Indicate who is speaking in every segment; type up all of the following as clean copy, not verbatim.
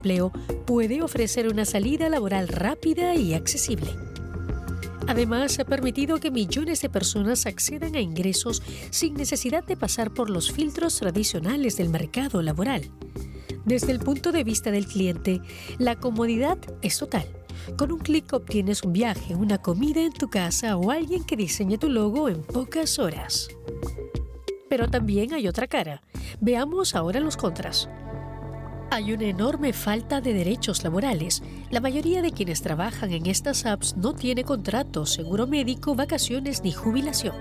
Speaker 1: empleo puede ofrecer una salida laboral rápida y accesible. Además, ha permitido que millones de personas accedan a ingresos sin necesidad de pasar por los filtros tradicionales del mercado laboral. Desde el punto de vista del cliente, la comodidad es total. Con un clic obtienes un viaje, una comida en tu casa o alguien que diseñe tu logo en pocas horas. Pero también hay otra cara. Veamos ahora los contras. Hay una enorme falta de derechos laborales. La mayoría de quienes trabajan en estas apps no tiene contrato, seguro médico, vacaciones ni jubilación.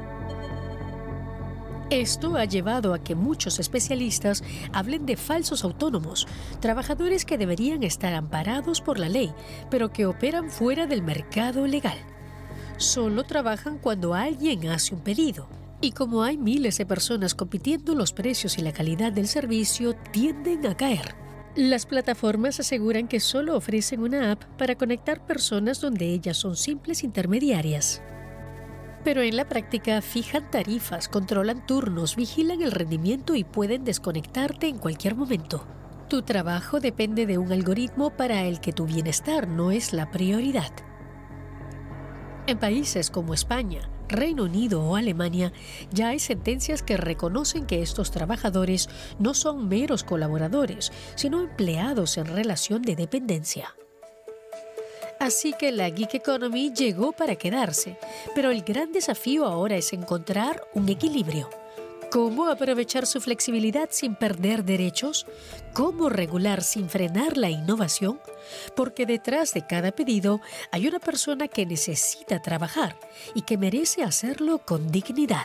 Speaker 1: Esto ha llevado a que muchos especialistas hablen de falsos autónomos, trabajadores que deberían estar amparados por la ley, pero que operan fuera del mercado legal. Solo trabajan cuando alguien hace un pedido. Y como hay miles de personas compitiendo, los precios y la calidad del servicio tienden a caer. Las plataformas aseguran que solo ofrecen una app para conectar personas donde ellas son simples intermediarias. Pero en la práctica fijan tarifas, controlan turnos, vigilan el rendimiento y pueden desconectarte en cualquier momento. Tu trabajo depende de un algoritmo para el que tu bienestar no es la prioridad. En países como España, Reino Unido o Alemania, ya hay sentencias que reconocen que estos trabajadores no son meros colaboradores, sino empleados en relación de dependencia. Así que la Gig Economy llegó para quedarse, pero el gran desafío ahora es encontrar un equilibrio. ¿Cómo aprovechar su flexibilidad sin perder derechos? ¿Cómo regular sin frenar la innovación? Porque detrás de cada pedido hay una persona que necesita trabajar y que merece hacerlo con dignidad.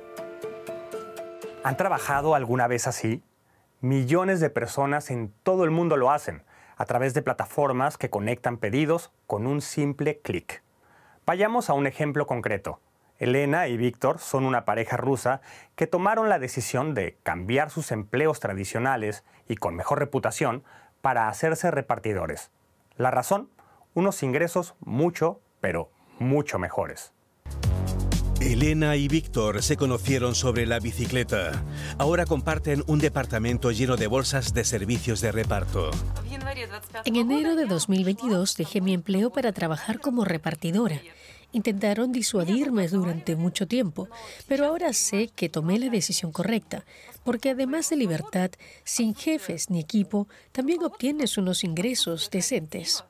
Speaker 2: ¿Han trabajado alguna vez así? Millones de personas en todo el mundo lo hacen, a través de plataformas que conectan pedidos con un simple clic. Vayamos a un ejemplo concreto. Elena y Víctor son una pareja rusa que tomaron la decisión de cambiar sus empleos tradicionales y con mejor reputación para hacerse repartidores. La razón, unos ingresos mucho, pero mucho mejores.
Speaker 3: Elena y Víctor se conocieron sobre la bicicleta. Ahora comparten un departamento lleno de bolsas de servicios de reparto.
Speaker 1: En enero de 2022 dejé mi empleo para trabajar como repartidora. Intentaron disuadirme durante mucho tiempo, pero ahora sé que tomé la decisión correcta, porque además de libertad, sin jefes ni equipo, también obtienes unos ingresos decentes.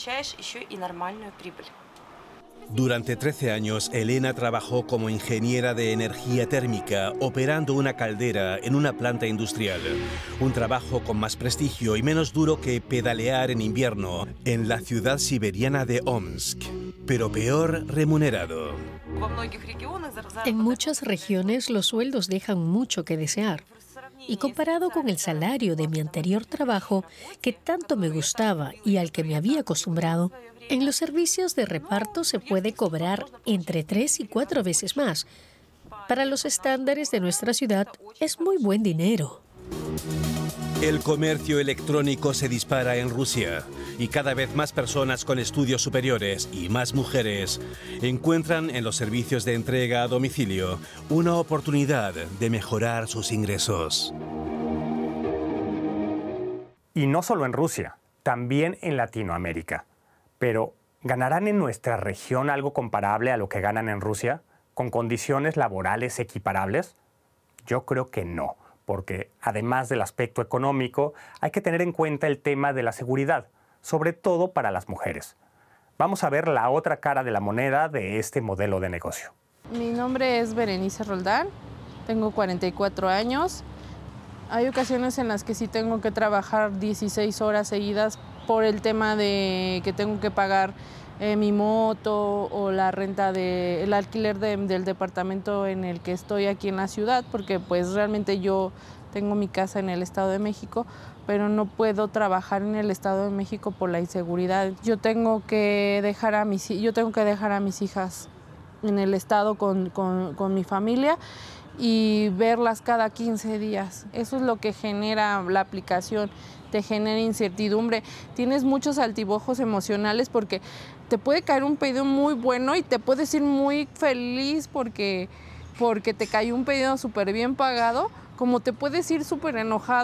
Speaker 3: Durante 13 años, Elena trabajó como ingeniera de energía térmica, operando una caldera en una planta industrial. Un trabajo con más prestigio y menos duro que pedalear en invierno en la ciudad siberiana de Omsk, pero peor remunerado.
Speaker 1: En muchas regiones los sueldos dejan mucho que desear. Y comparado con el salario de mi anterior trabajo, que tanto me gustaba y al que me había acostumbrado, en los servicios de reparto se puede cobrar entre 3 y 4 veces más. Para los estándares de nuestra ciudad es muy buen dinero.
Speaker 3: El comercio electrónico se dispara en Rusia y cada vez más personas con estudios superiores y más mujeres encuentran en los servicios de entrega a domicilio una oportunidad de mejorar sus ingresos.
Speaker 2: Y no solo en Rusia, también en Latinoamérica. Pero, ¿ganarán en nuestra región algo comparable a lo que ganan en Rusia, con condiciones laborales equiparables? Yo creo que no, porque además del aspecto económico, hay que tener en cuenta el tema de la seguridad, sobre todo para las mujeres. Vamos a ver la otra cara de la moneda de este modelo de negocio.
Speaker 4: Mi nombre es Berenice Roldán, tengo 44 años. Hay ocasiones en las que sí tengo que trabajar 16 horas seguidas por el tema de que tengo que pagar mi moto o la renta el alquiler del departamento en el que estoy aquí en la ciudad, porque pues realmente yo tengo mi casa en el Estado de México, pero no puedo trabajar en el Estado de México por la inseguridad. Yo tengo que dejar a mis hijas en el Estado con mi familia y verlas cada 15 días. Eso es lo que genera la aplicación, te genera incertidumbre. Tienes muchos altibajos emocionales porque te puede caer un pedido muy bueno y te puedes ir muy feliz porque te cayó un pedido súper bien pagado, como te puedes ir súper enojado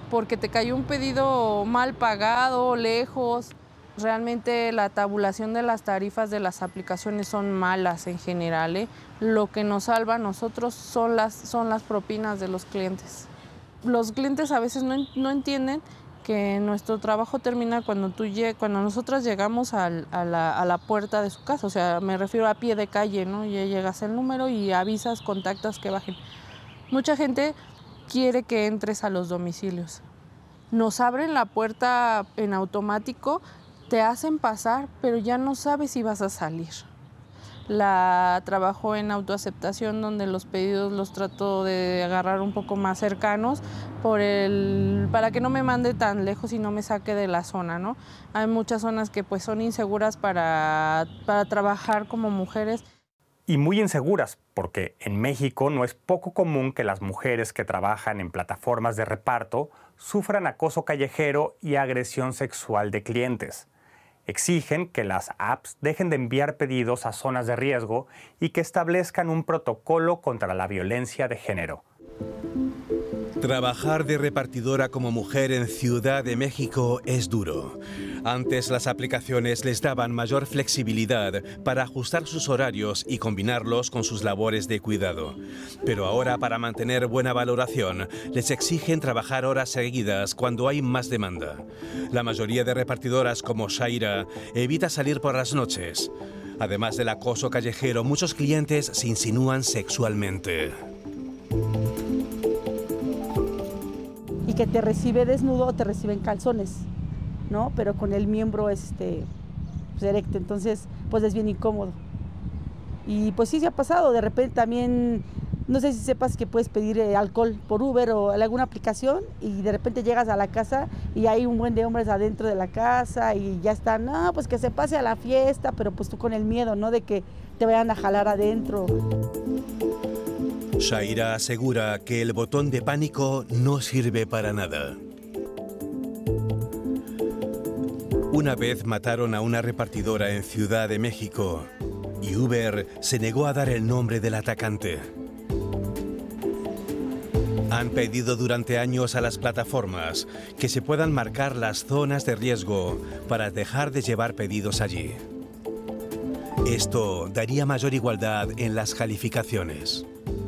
Speaker 4: porque te cayó un pedido mal pagado, lejos. Realmente la tabulación de las tarifas de las aplicaciones son malas en general, ¿eh? Lo que nos salva a nosotros son las propinas de los clientes. Los clientes a veces no entienden que nuestro trabajo termina cuando nosotras llegamos a la puerta de su casa, o sea, me refiero a pie de calle, ¿no? Ya llegas el número y avisas, contactas que bajen. Mucha gente quiere que entres a los domicilios. Nos abren la puerta en automático, te hacen pasar, pero ya no sabes si vas a salir. Trabajo en autoaceptación, donde los pedidos los trato de agarrar un poco más cercanos para que no me mande tan lejos y no me saque de la zona, ¿no? Hay muchas zonas que pues son inseguras para trabajar como mujeres.
Speaker 2: Y muy inseguras, porque en México no es poco común que las mujeres que trabajan en plataformas de reparto sufran acoso callejero y agresión sexual de clientes. Exigen que las apps dejen de enviar pedidos a zonas de riesgo y que establezcan un protocolo contra la violencia de género.
Speaker 3: Trabajar de repartidora como mujer en Ciudad de México es duro. Antes las aplicaciones les daban mayor flexibilidad para ajustar sus horarios y combinarlos con sus labores de cuidado. Pero ahora, para mantener buena valoración, les exigen trabajar horas seguidas cuando hay más demanda. La mayoría de repartidoras como Shaira evita salir por las noches. Además del acoso callejero, muchos clientes se insinúan sexualmente.
Speaker 5: Y que te recibe desnudo o te recibe en calzones, ¿no? Pero con el miembro pues erecto, entonces pues es bien incómodo. Y pues sí se ha pasado, de repente también, no sé si sepas que puedes pedir alcohol por Uber o alguna aplicación y de repente llegas a la casa y hay un buen de hombres adentro de la casa y ya están, no, pues que se pase a la fiesta, pero pues tú con el miedo, ¿no? De que te vayan a jalar adentro.
Speaker 3: Shaira asegura que el botón de pánico no sirve para nada. Una vez mataron a una repartidora en Ciudad de México y Uber se negó a dar el nombre del atacante. Han pedido durante años a las plataformas que se puedan marcar las zonas de riesgo para dejar de llevar pedidos allí. Esto daría mayor igualdad en las calificaciones.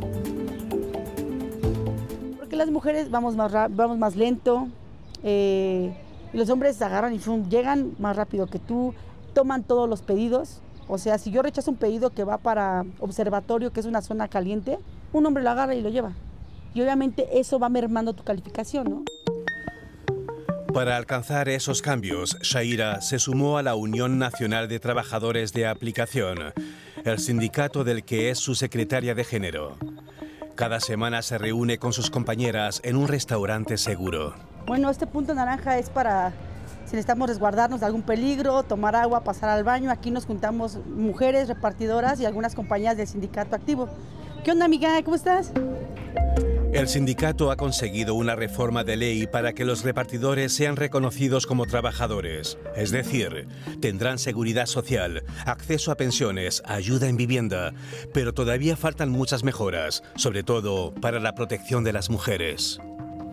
Speaker 5: Las mujeres vamos más lento, y los hombres agarran y llegan más rápido que tú, toman todos los pedidos. O sea, si yo rechazo un pedido que va para observatorio, que es una zona caliente, un hombre lo agarra y lo lleva. Y obviamente eso va mermando tu calificación, ¿no?
Speaker 3: Para alcanzar esos cambios, Shaira se sumó a la Unión Nacional de Trabajadores de Aplicación, el sindicato del que es su secretaria de género. Cada semana se reúne con sus compañeras en un restaurante seguro.
Speaker 5: Bueno, este punto naranja es para si necesitamos resguardarnos de algún peligro, tomar agua, pasar al baño. Aquí nos juntamos mujeres repartidoras y algunas compañías del sindicato activo. ¿Qué onda, amiga? ¿Cómo estás?
Speaker 3: El sindicato ha conseguido una reforma de ley para que los repartidores sean reconocidos como trabajadores. Es decir, tendrán seguridad social, acceso a pensiones, ayuda en vivienda, pero todavía faltan muchas mejoras, sobre todo para la protección de las mujeres.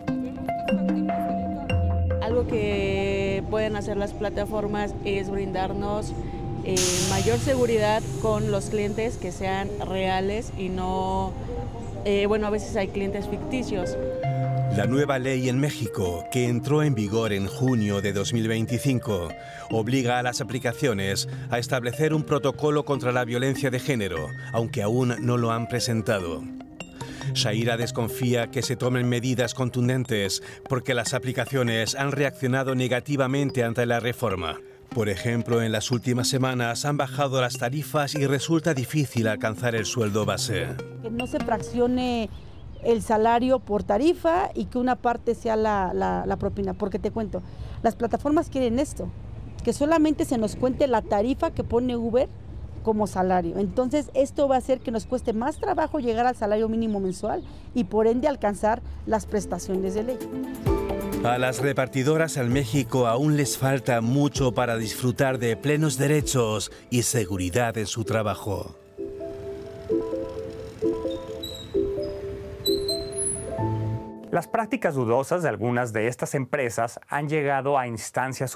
Speaker 6: Algo que pueden hacer las plataformas es brindarnos mayor seguridad con los clientes, que sean reales y no... a veces hay clientes ficticios.
Speaker 3: La nueva ley en México, que entró en vigor en junio de 2025, obliga a las aplicaciones a establecer un protocolo contra la violencia de género, aunque aún no lo han presentado. Shaira desconfía que se tomen medidas contundentes porque las aplicaciones han reaccionado negativamente ante la reforma. Por ejemplo, en las últimas semanas han bajado las tarifas y resulta difícil alcanzar el sueldo base.
Speaker 5: Que no se fraccione el salario por tarifa y que una parte sea la propina, porque te cuento, las plataformas quieren esto, que solamente se nos cuente la tarifa que pone Uber como salario. Entonces esto va a hacer que nos cueste más trabajo llegar al salario mínimo mensual y por ende alcanzar las prestaciones de ley.
Speaker 3: A las repartidoras en México aún les falta mucho para disfrutar de plenos derechos y seguridad en su trabajo.
Speaker 2: Las prácticas dudosas de algunas de estas empresas han llegado a instancias